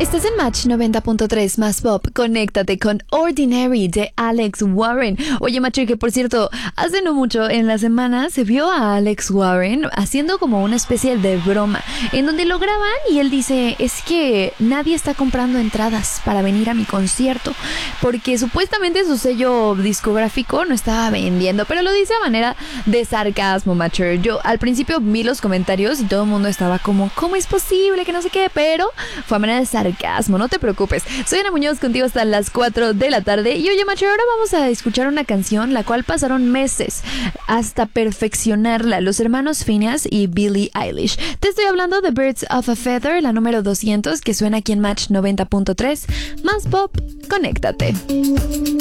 Estás en Match 90.3 más pop. Conéctate con Ordinary de Alex Warren. Oye, macho, que por cierto, hace no mucho en la semana se vio a Alex Warren haciendo como una especie de broma en donde lo graban y él dice, es que nadie está comprando entradas para venir a mi concierto porque supuestamente su sello discográfico no estaba vendiendo, pero lo dice a manera de sarcasmo, macho. Yo al principio vi los comentarios y todo el mundo estaba como, ¿cómo es posible que no sé qué? Pero fue a manera de sarcasmo, no te preocupes. Soy Ana Muñoz, contigo hasta las 4 de la tarde. Y oye, macho, ahora vamos a escuchar una canción la cual pasaron meses hasta perfeccionarla los hermanos Phineas y Billie Eilish. Te estoy hablando de Birds of a Feather, la número 200, que suena aquí en Match 90.3 más pop. Conéctate.